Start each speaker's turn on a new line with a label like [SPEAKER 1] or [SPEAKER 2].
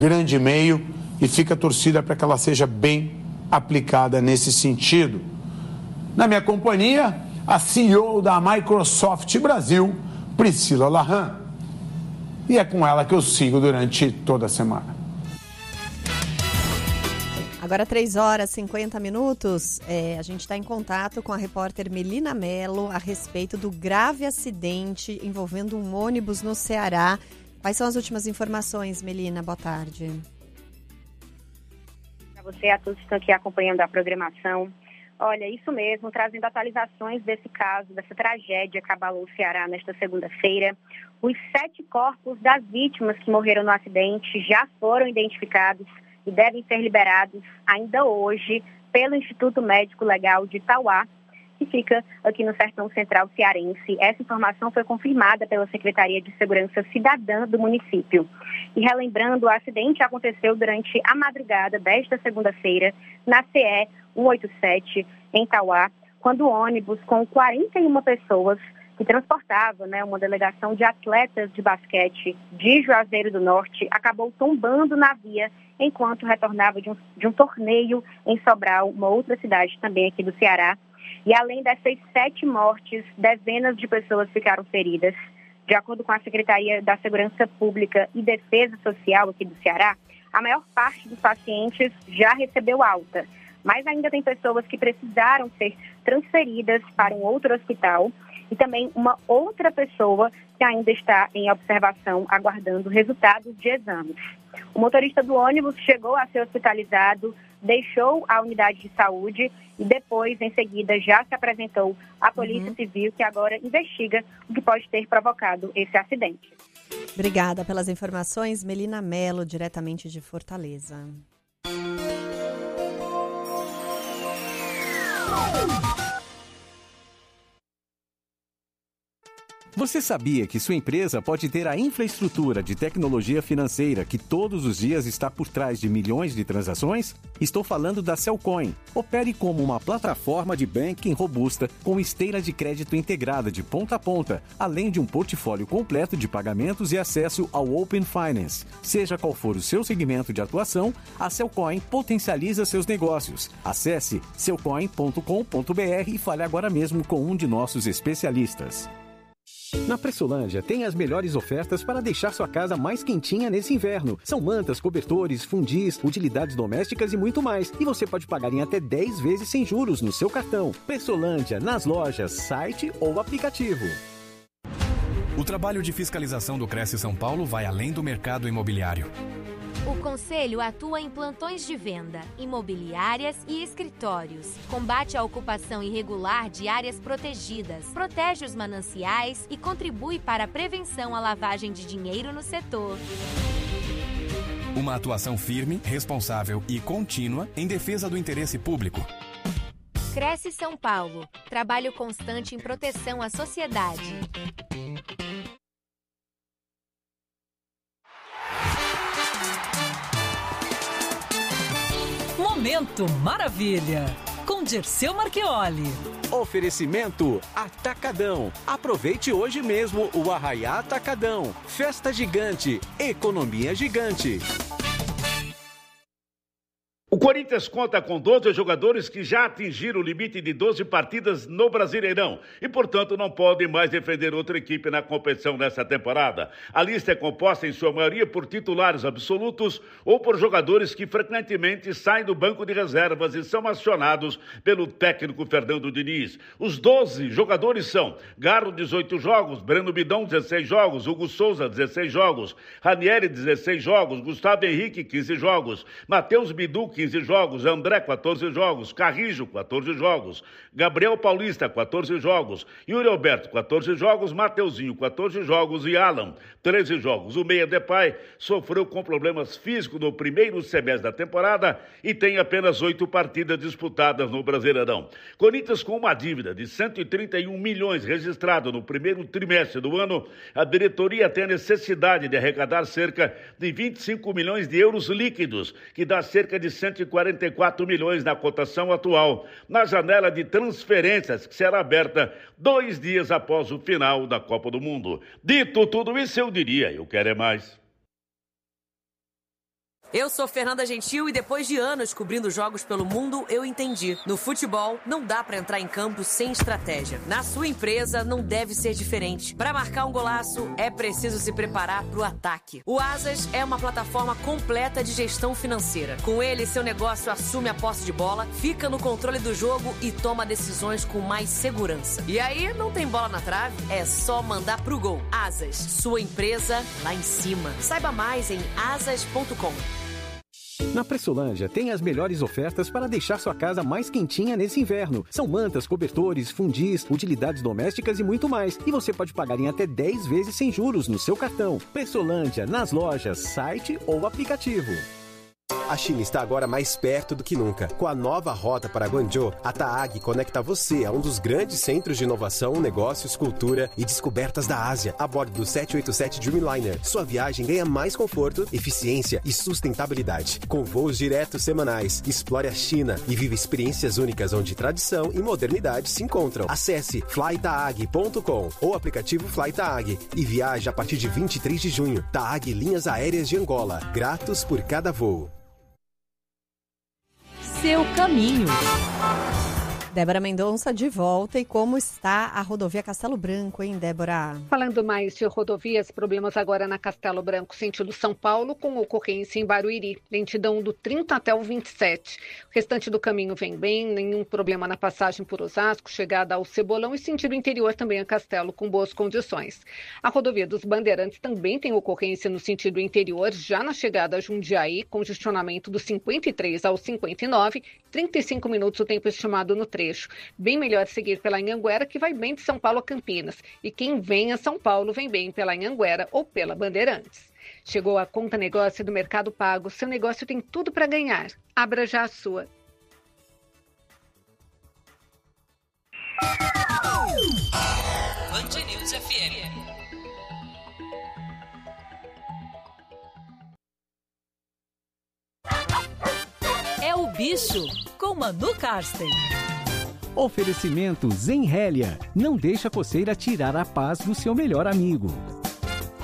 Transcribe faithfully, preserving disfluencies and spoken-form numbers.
[SPEAKER 1] grande e-mail e fica a torcida para que ela seja bem aplicada nesse sentido. Na minha companhia, a C E O da Microsoft Brasil, Priscila Lahan. E é com ela que eu sigo durante toda a semana.
[SPEAKER 2] Agora, três horas e cinquenta minutos, é, a gente está em contato com a repórter Melina Mello a respeito do grave acidente envolvendo um ônibus no Ceará. Quais são as últimas informações, Melina? Boa tarde.
[SPEAKER 3] Para você e a todos que estão aqui acompanhando a programação. Olha, isso mesmo, trazendo atualizações desse caso, dessa tragédia que abalou o Ceará nesta segunda-feira. Os sete corpos das vítimas que morreram no acidente já foram identificados e devem ser liberados ainda hoje pelo Instituto Médico Legal de Itauá, que fica aqui no Sertão Central cearense. Essa informação foi confirmada pela Secretaria de Segurança Cidadã do município. E relembrando, o acidente aconteceu durante a madrugada desta segunda-feira na C E cento e oitenta e sete, em Itauá, quando o ônibus com quarenta e uma pessoas que transportava, né, uma delegação de atletas de basquete de Juazeiro do Norte, acabou tombando na via enquanto retornava de um, de um torneio em Sobral, uma outra cidade também aqui do Ceará. E além dessas sete mortes, dezenas de pessoas ficaram feridas. De acordo com a Secretaria da Segurança Pública e Defesa Social aqui do Ceará, a maior parte dos pacientes já recebeu alta, mas ainda tem pessoas que precisaram ser transferidas para um outro hospital e também uma outra pessoa que ainda está em observação, aguardando resultados de exames. O motorista do ônibus chegou a ser hospitalizado, deixou a unidade de saúde e depois, em seguida, já se apresentou à Polícia uhum. Civil, que agora investiga o que pode ter provocado esse acidente.
[SPEAKER 2] Obrigada pelas informações, Melina Mello, diretamente de Fortaleza.
[SPEAKER 4] Você sabia que sua empresa pode ter a infraestrutura de tecnologia financeira que todos os dias está por trás de milhões de transações? Estou falando da Cellcoin. Opere como uma plataforma de banking robusta com esteira de crédito integrada de ponta a ponta, além de um portfólio completo de pagamentos e acesso ao Open Finance. Seja qual for o seu segmento de atuação, a Cellcoin potencializa seus negócios. Acesse cellcoin ponto com ponto b r e fale agora mesmo com um de nossos especialistas. Na Pressolândia tem as melhores ofertas para deixar sua casa mais quentinha nesse inverno. São mantas, cobertores, fundis, utilidades domésticas e muito mais. E você pode pagar em até dez vezes sem juros no seu cartão. Pressolândia, nas lojas, site ou aplicativo.
[SPEAKER 5] O trabalho de fiscalização do Cresce São Paulo vai além do mercado imobiliário.
[SPEAKER 6] O Conselho atua em plantões de venda, imobiliárias e escritórios. Combate a ocupação irregular de áreas protegidas, protege os mananciais e contribui para a prevenção à lavagem de dinheiro no setor.
[SPEAKER 5] Uma atuação firme, responsável e contínua em defesa do interesse público.
[SPEAKER 6] Cresce São Paulo. Trabalho constante em proteção à sociedade.
[SPEAKER 7] Momento Maravilha, com Dirceu Marchioli.
[SPEAKER 4] Oferecimento Atacadão. Aproveite hoje mesmo o Arraiá Atacadão. Festa gigante, economia gigante.
[SPEAKER 8] O Corinthians conta com doze jogadores que já atingiram o limite de doze partidas no Brasileirão e, portanto, não podem mais defender outra equipe na competição nessa temporada. A lista é composta, em sua maioria, por titulares absolutos ou por jogadores que frequentemente saem do banco de reservas e são acionados pelo técnico Fernando Diniz. Os doze jogadores são Garro, dezoito jogos, Breno Bidon, dezesseis jogos, Hugo Souza, dezesseis jogos, Ranieri, dezesseis jogos, Gustavo Henrique, quinze jogos, Matheus Bidu, quinze jogos, André, quatorze jogos, Carrijo, quatorze jogos, Gabriel Paulista, quatorze jogos, Yuri Alberto, quatorze jogos, Mateuzinho, quatorze jogos e Alan, treze jogos. O Meia Depay sofreu com problemas físicos no primeiro semestre da temporada e tem apenas oito partidas disputadas no Brasileirão. Corinthians, com uma dívida de cento e trinta e um milhões registrada no primeiro trimestre do ano, a diretoria tem a necessidade de arrecadar cerca de vinte e cinco milhões de euros líquidos, que dá cerca de cento e quarenta e quatro milhões na cotação atual, na janela de transferências que será aberta dois dias após o final da Copa do Mundo. Dito tudo isso, eu diria, eu quero é mais.
[SPEAKER 9] Eu sou Fernanda Gentil e depois de anos cobrindo jogos pelo mundo, eu entendi. No futebol, não dá pra entrar em campo sem estratégia. Na sua empresa, não deve ser diferente. Pra marcar um golaço, é preciso se preparar pro ataque. O Asas é uma plataforma completa de gestão financeira. Com ele, seu negócio assume a posse de bola, fica no controle do jogo e toma decisões com mais segurança. E aí, não tem bola na trave? É só mandar pro gol. Asas, sua empresa lá em cima. Saiba mais em asas ponto com.
[SPEAKER 4] Na Pressolândia tem as melhores ofertas para deixar sua casa mais quentinha nesse inverno. São mantas, cobertores, fundis, utilidades domésticas e muito mais. E você pode pagar em até dez vezes sem juros no seu cartão. Pressolândia, nas lojas, site ou aplicativo.
[SPEAKER 10] A China está agora mais perto do que nunca. Com a nova rota para Guangzhou, a Taag conecta você a um dos grandes centros de inovação, negócios, cultura e descobertas da Ásia, a bordo do sete oito sete Dreamliner. Sua viagem ganha mais conforto, eficiência e sustentabilidade. Com voos diretos semanais, explore a China e viva experiências únicas onde tradição e modernidade se encontram. Acesse fly taag ponto com ou aplicativo FlyTaag e viaje a partir de vinte e três de junho. Taag Linhas Aéreas de Angola. Gratos por cada voo.
[SPEAKER 7] Seu caminho.
[SPEAKER 2] Débora Mendonça de volta. E como está a rodovia Castelo Branco, hein, Débora?
[SPEAKER 11] Falando mais de rodovias, problemas agora na Castelo Branco, sentido São Paulo, com ocorrência em Barueri. Lentidão do trinta até o vinte e sete. O restante do caminho vem bem, nenhum problema na passagem por Osasco, chegada ao Cebolão e sentido interior também a Castelo, com boas condições. A rodovia dos Bandeirantes também tem ocorrência no sentido interior, já na chegada a Jundiaí, congestionamento do cinquenta e três ao cinquenta e nove, trinta e cinco minutos o tempo estimado no trecho. Bem melhor seguir pela Anhanguera, que vai bem de São Paulo a Campinas. E quem vem a São Paulo vem bem pela Anhanguera ou pela Bandeirantes. Chegou a Conta Negócio do Mercado Pago. Seu negócio tem tudo para ganhar. Abra já a sua.
[SPEAKER 7] Band News F M. É o Bicho, com Manu Karsten.
[SPEAKER 4] Oferecimento Zenrélia. Não deixa a coceira tirar a paz do seu melhor amigo.